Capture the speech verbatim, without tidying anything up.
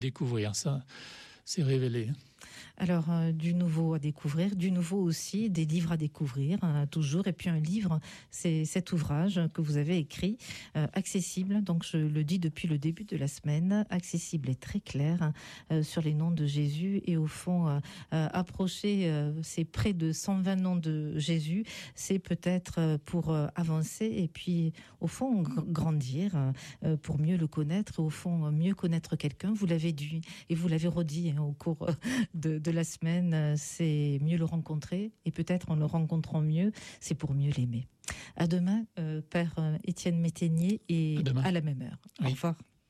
découvrir ça, c'est révélé. Alors, euh, du nouveau à découvrir, du nouveau aussi, des livres à découvrir, hein, toujours. Et puis un livre, c'est cet ouvrage que vous avez écrit, euh, accessible, donc je le dis depuis le début de la semaine, accessible et très clair, hein, euh, sur les noms de Jésus. Et au fond, euh, euh, approcher euh, ces près de cent vingt noms de Jésus, c'est peut-être euh, pour euh, avancer et puis, au fond, gr- grandir, euh, pour mieux le connaître, au fond, mieux connaître quelqu'un. Vous l'avez dit et vous l'avez redit, hein, au cours de, de la semaine, c'est mieux le rencontrer, et peut-être en le rencontrant mieux, c'est pour mieux l'aimer. À demain, euh, Père Étienne Métainier, et à, à la même heure. Oui. Au revoir.